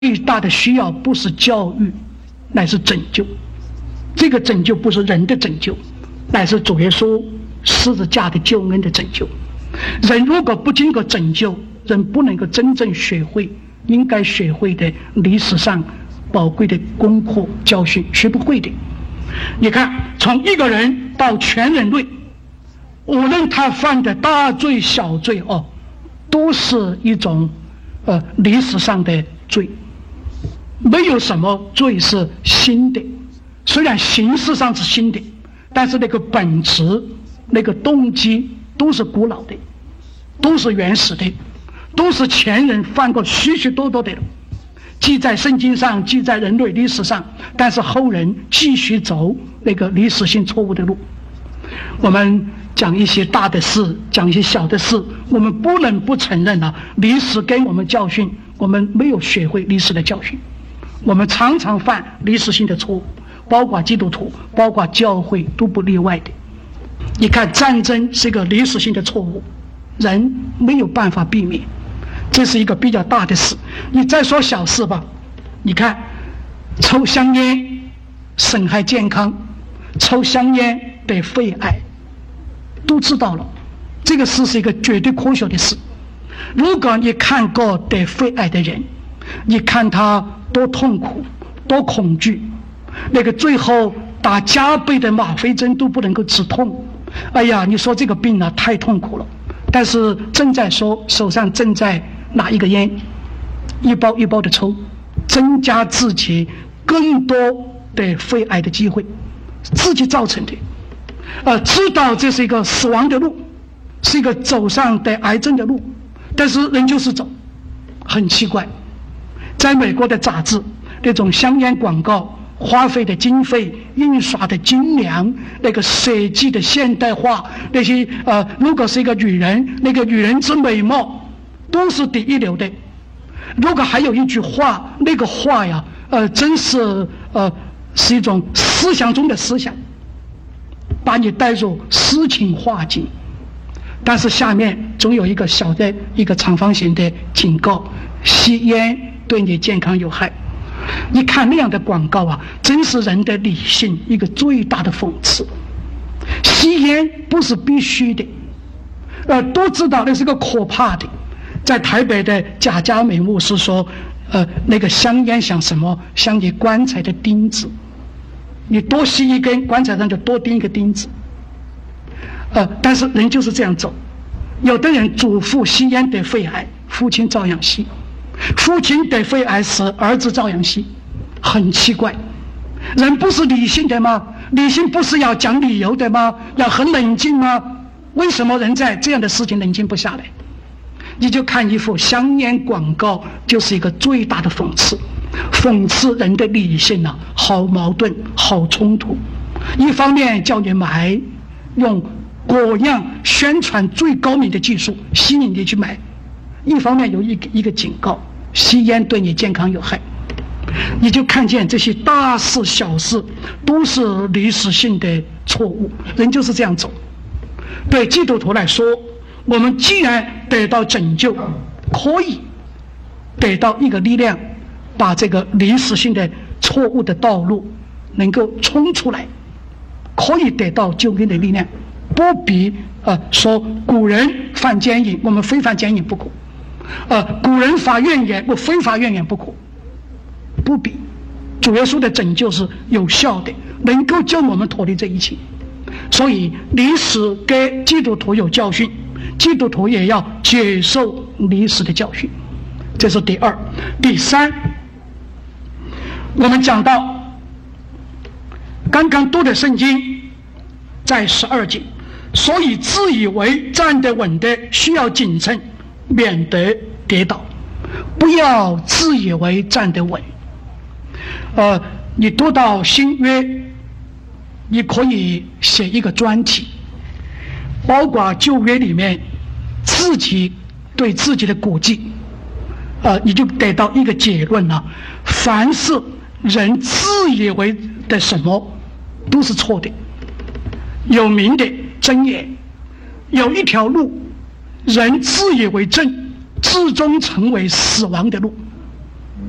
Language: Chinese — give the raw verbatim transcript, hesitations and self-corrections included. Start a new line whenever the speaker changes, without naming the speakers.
最大的需要不是教育，乃是拯救。这个拯救不是人的拯救，乃是主耶稣十字架的救恩的拯救。人如果不经过拯救，人不能够真正学会应该学会的历史上宝贵的功课教训，学不会的。你看，从一个人到全人类，无论他犯的大罪小罪哦，都是一种呃历史上的罪。没有什么罪是新的，虽然形式上是新的，但是那个本质、那个动机都是古老的，都是原始的，都是前人犯过许许多多的，记在圣经上，记在人类历史上，但是后人继续走那个历史性错误的路。我们讲一些大的事，讲一些小的事，我们不能不承认啊，历史给我们教训，我们没有学会历史的教训。我们常常犯历史性的错误，包括基督徒，包括教会都不例外的。你看，战争是一个历史性的错误，人没有办法避免，这是一个比较大的事。你再说小事吧，你看抽香烟损害健康，抽香烟得肺癌，都知道了，这个事是一个绝对科学的事。如果你看过得肺癌的人，你看他多痛苦多恐惧，那个最后打加倍的吗啡针都不能够止痛，哎呀，你说这个病啊太痛苦了。但是正在说手上正在拿一个烟，一包一包的抽，增加自己更多的肺癌的机会，自己造成的。呃，知道这是一个死亡的路，是一个走上的癌症的路，但是人就是走，很奇怪。在美国的杂志，那种香烟广告花费的经费、印刷的精良、那个设计的现代化，那些呃，如果是一个女人，那个女人之美貌都是第一流的。如果还有一句话，那个话呀，呃，真是呃，是一种思想中的思想，把你带入诗情画境。但是下面总有一个小的一个长方形的警告：吸烟对你健康有害。你看那样的广告啊，真是人的理性一个最大的讽刺。吸烟不是必须的，呃，都知道那是个可怕的。在台北的贾家美牧师说，呃，那个香烟像什么？像你棺材的钉子，你多吸一根，棺材上就多钉一个钉子。呃，但是人就是这样走。有的人祖父吸烟得肺癌，父亲照样吸；父亲得肺癌时，儿子照样吸，很奇怪。人不是理性的吗？理性不是要讲理由的吗？要很冷静吗？为什么人在这样的事情冷静不下来？你就看一副香烟广告，就是一个最大的讽刺，讽刺人的理性啊，好矛盾，好冲突。一方面叫你买，用果样宣传最高明的技术吸引你去买，一方面有一个一个警告，吸烟对你健康有害。你就看见这些大事小事都是历史性的错误，人就是这样走。对基督徒来说，我们既然得到拯救，可以得到一个力量，把这个历史性的错误的道路能够冲出来，可以得到救恩的力量。不比呃说古人犯奸淫，我们非犯奸淫不可；呃，古人发怨言，我非发怨言不可。不比，主耶稣的拯救是有效的，能够救我们脱离这一切。所以历史给基督徒有教训，基督徒也要接受历史的教训，这是第二。第三，我们讲到刚刚读的圣经在十二节，所以自以为站得稳的需要谨慎，免得跌倒。不要自以为站得稳。呃，你读到新约，你可以写一个专题，包括旧约里面自己对自己的估计，呃，你就得到一个结论了：凡是人自以为的什么，都是错的。有名的箴言，有一条路，人自以为正，最终成为死亡的路。